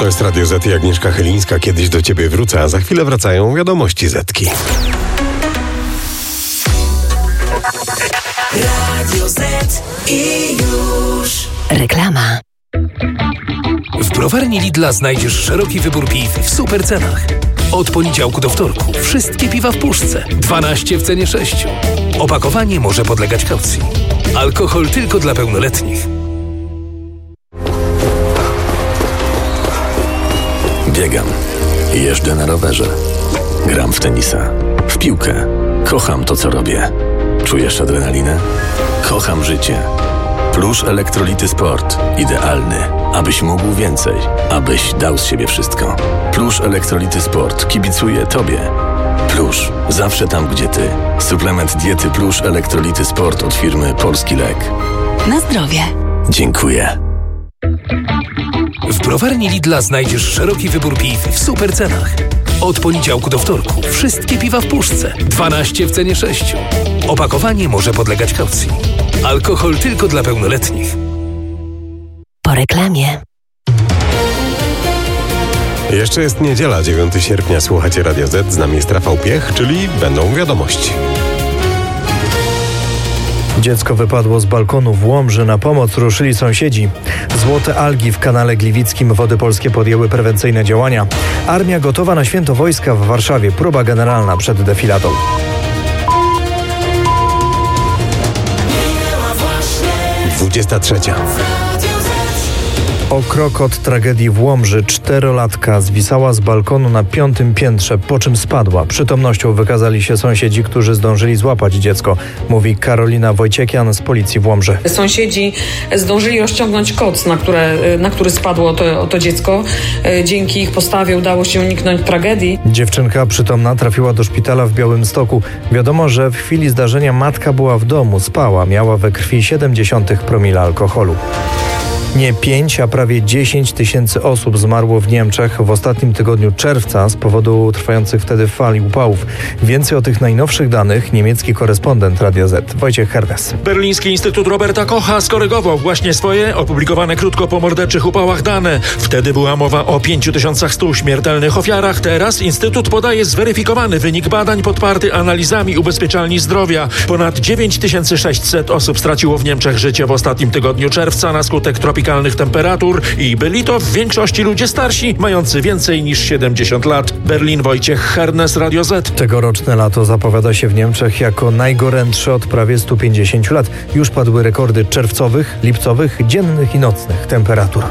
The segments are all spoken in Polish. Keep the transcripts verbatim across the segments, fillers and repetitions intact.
To jest Radio Z i Agnieszka Chylińska. Kiedyś do ciebie wrócę, a za chwilę wracają wiadomości Zetki. Radio Z i już reklama. W browarni Lidla znajdziesz szeroki wybór piw w super cenach. Od poniedziałku do wtorku wszystkie piwa w puszce, dwanaście w cenie sześciu. Opakowanie może podlegać kaucji. Alkohol tylko dla pełnoletnich. Biegam, jeżdżę na rowerze, gram w tenisa, w piłkę. Kocham to, co robię. Czujesz adrenalinę? Kocham życie. Plusz Elektrolity Sport. Idealny, abyś mógł więcej, abyś dał z siebie wszystko. Plusz Elektrolity Sport kibicuje Tobie. Plusz, zawsze tam, gdzie Ty. Suplement diety Plusz Elektrolity Sport od firmy Polski Lek. Na zdrowie. Dziękuję. W browarni Lidla znajdziesz szeroki wybór piw w super cenach. Od poniedziałku do wtorku wszystkie piwa w puszce, dwanaście w cenie sześciu. Opakowanie może podlegać kaucji. Alkohol tylko dla pełnoletnich. Po reklamie. Jeszcze jest niedziela, dziewiątego sierpnia. Słuchacie Radio Z. Z nami jest Rafał Piech, czyli będą wiadomości. Dziecko wypadło z balkonu w Łomży. Na pomoc ruszyli sąsiedzi. Złote algi w kanale Gliwickim. Wody Polskie podjęły prewencyjne działania. Armia gotowa na święto wojska w Warszawie. Próba generalna przed defiladą. dwudziesta trzecia. O krok od tragedii w Łomży czterolatka zwisała z balkonu na piątym piętrze, po czym spadła. Przytomnością wykazali się sąsiedzi, którzy zdążyli złapać dziecko, mówi Karolina Wojciekian z policji w Łomży. Sąsiedzi zdążyli rozciągnąć koc, na, które, na który spadło to, to dziecko. Dzięki ich postawie udało się uniknąć tragedii. Dziewczynka przytomna trafiła do szpitala w Białymstoku. Wiadomo, że w chwili zdarzenia matka była w domu, spała, miała we krwi siedemdziesiąt promila alkoholu. Nie pięć, a prawie dziesięć tysięcy osób zmarło w Niemczech w ostatnim tygodniu czerwca z powodu trwających wtedy fali upałów. Więcej o tych najnowszych danych niemiecki korespondent Radia Z, Wojciech Hernes. Berliński Instytut Roberta Kocha skorygował właśnie swoje opublikowane krótko po morderczych upałach dane. Wtedy była mowa o pięć tysięcy stu śmiertelnych ofiarach. Teraz Instytut podaje zweryfikowany wynik badań podparty analizami ubezpieczalni zdrowia. Ponad dziewięć tysięcy sześćset osób straciło w Niemczech życie w ostatnim tygodniu czerwca na skutek tropikalnych temperatur i byli to w większości ludzie starsi, mający więcej niż siedemdziesiąt lat. Berlin, Wojciech Hernes, Radio Z. Tegoroczne lato zapowiada się w Niemczech jako najgorętsze od prawie stu pięćdziesięciu lat. Już padły rekordy czerwcowych, lipcowych, dziennych i nocnych temperatur.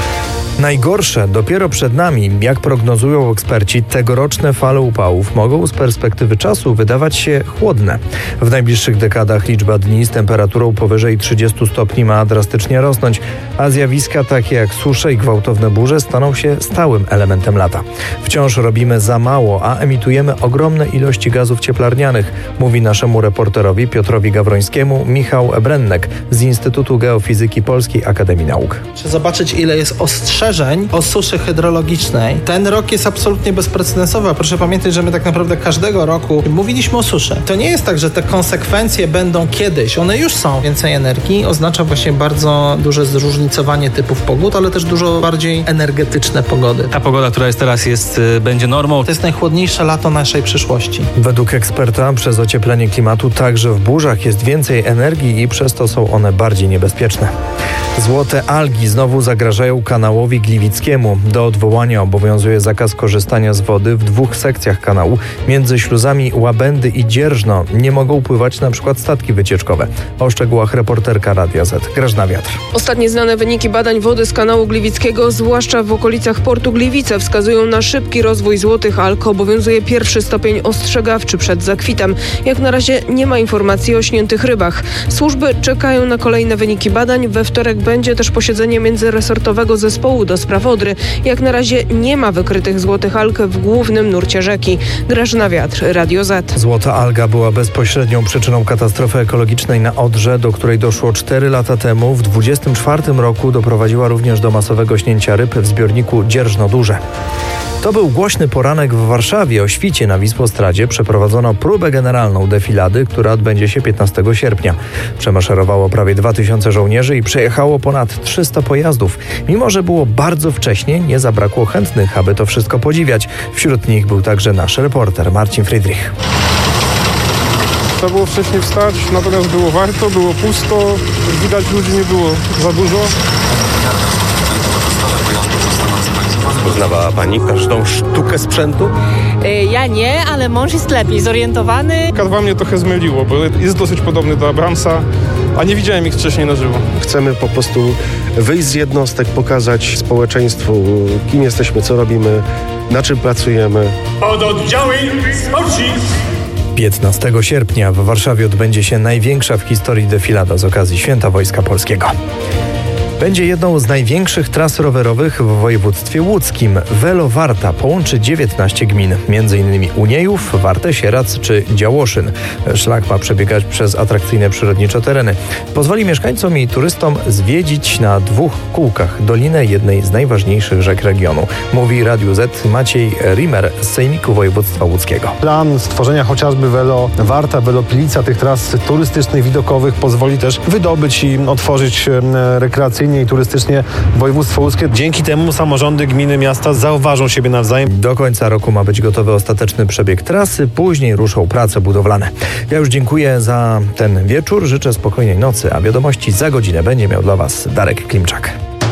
Najgorsze dopiero przed nami. Jak prognozują eksperci, tegoroczne fale upałów mogą z perspektywy czasu wydawać się chłodne. W najbliższych dekadach liczba dni z temperaturą powyżej trzydziestu stopni ma drastycznie rosnąć, a zjawiska takie jak susze i gwałtowne burze staną się stałym elementem lata. Wciąż robimy za mało, a emitujemy ogromne ilości gazów cieplarnianych, mówi naszemu reporterowi Piotrowi Gawrońskiemu Michał Brennek z Instytutu Geofizyki Polskiej Akademii Nauk. Trzeba zobaczyć, ile jest ostrzeżeń o suszy hydrologicznej. Ten rok jest absolutnie bezprecedensowy, a proszę pamiętać, że my tak naprawdę każdego roku mówiliśmy o suszy. To nie jest tak, że te konsekwencje będą kiedyś. One już są. Więcej energii oznacza właśnie bardzo duże zróżnicowanie typów pogód, ale też dużo bardziej energetyczne pogody. Ta pogoda, która jest teraz, jest, będzie normą. To jest najchłodniejsze lato naszej przyszłości. Według eksperta przez ocieplenie klimatu także w burzach jest więcej energii i przez to są one bardziej niebezpieczne. Złote algi znowu zagrażają kanałowi Gliwickiemu. Do odwołania obowiązuje zakaz korzystania z wody w dwóch sekcjach kanału. Między śluzami Łabędy i Dzierżno nie mogą pływać na przykład statki wycieczkowe. O szczegółach reporterka Radia Z, Grażna Wiatr. Ostatnie znane wyniki badań wody z kanału Gliwickiego, zwłaszcza w okolicach portu Gliwice, wskazują na szybki rozwój złotych alg. Obowiązuje pierwszy stopień ostrzegawczy przed zakwitem. Jak na razie nie ma informacji o śniętych rybach. Służby czekają na kolejne wyniki badań. We wtorek będzie też posiedzenie międzyresortowego zespołu do spraw Odry. Jak na razie nie ma wykrytych złotych alg w głównym nurcie rzeki. Grażyna Wiatr, Radio Z. Złota alga była bezpośrednią przyczyną katastrofy ekologicznej na Odrze, do której doszło cztery lata temu. W dwudziestym czwartym roku doprowadziła również do masowego śnięcia ryb w zbiorniku Dzierżno Duże. To był głośny poranek w Warszawie. O świcie na Wisłostradzie przeprowadzono próbę generalną defilady, która odbędzie się piętnastego sierpnia. Przemaszerowało prawie dwa tysiące żołnierzy i przejechało ponad trzysta pojazdów. Mimo że było bardzo wcześnie, nie zabrakło chętnych, aby to wszystko podziwiać. Wśród nich był także nasz reporter Marcin Friedrich. Trzeba było wcześniej wstać, natomiast było warto, było pusto, widać ludzi nie było za dużo. Poznawała Pani każdą sztukę sprzętu? Ja nie, ale mąż jest lepiej zorientowany. K dwa mnie trochę zmyliło, bo jest dosyć podobny do Abramsa, a nie widziałem ich wcześniej na żywo. Chcemy po prostu wyjść z jednostek, pokazać społeczeństwu, kim jesteśmy, co robimy, na czym pracujemy. Pododdziały sporci! piętnastego sierpnia w Warszawie odbędzie się największa w historii defilada z okazji Święta Wojska Polskiego. Będzie jedną z największych tras rowerowych w województwie łódzkim. Velo Warta połączy dziewiętnaście gmin, między innymi Uniejów, Wartę, Sierac czy Działoszyn. Szlak ma przebiegać przez atrakcyjne przyrodniczo tereny. Pozwoli mieszkańcom i turystom zwiedzić na dwóch kółkach dolinę jednej z najważniejszych rzek regionu. Mówi Radiu Z Maciej Rimer z Sejmiku Województwa Łódzkiego. Plan stworzenia chociażby Velo Warta, Velo Pilica, tych tras turystycznych, widokowych pozwoli też wydobyć i otworzyć rekreacyjnie i turystycznie województwo łódzkie. Dzięki temu samorządy, gminy, miasta zauważą siebie nawzajem. Do końca roku ma być gotowy ostateczny przebieg trasy, później ruszą prace budowlane. Ja już dziękuję za ten wieczór, życzę spokojnej nocy, a wiadomości za godzinę będzie miał dla Was Darek Klimczak.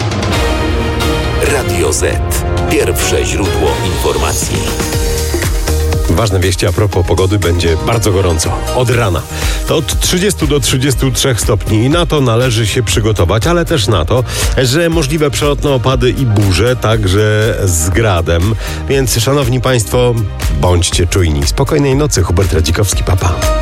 Radio Z. Pierwsze źródło informacji. Ważne wieści a propos pogody, będzie bardzo gorąco. Od rana. To od trzydziestu do trzydziestu trzech stopni i na to należy się przygotować, ale też na to, że możliwe przelotne opady i burze, także z gradem. Więc, szanowni państwo, bądźcie czujni. Spokojnej nocy. Hubert Radzikowski, papa.